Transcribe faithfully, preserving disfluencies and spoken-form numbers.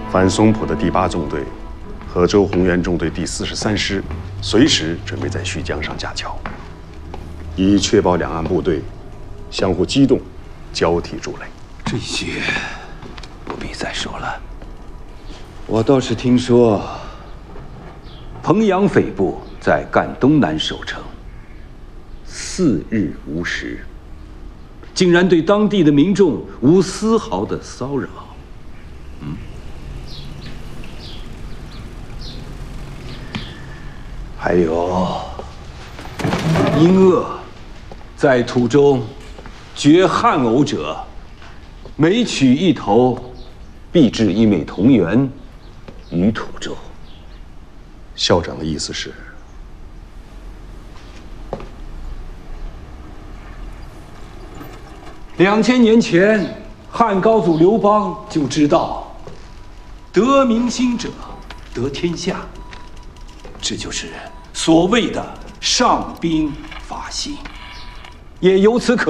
反松浦的第八纵队和周宏元中队第四十三师随时准备在胥江上架桥，以确保两岸部队相互机动，交替筑垒。 这些不必再说了。我倒是听说，彭阳匪部在赣东南守城，四日无食，竟然对当地的民众无丝毫的骚扰。嗯。 还有，殷鄂在土中决汉偶者，每取一头，必置一枚铜元于土中。 校长的意思是， 两千年前，汉高祖刘邦就知道，得民心者得天下。 这就是所谓的上兵伐西，也由此可。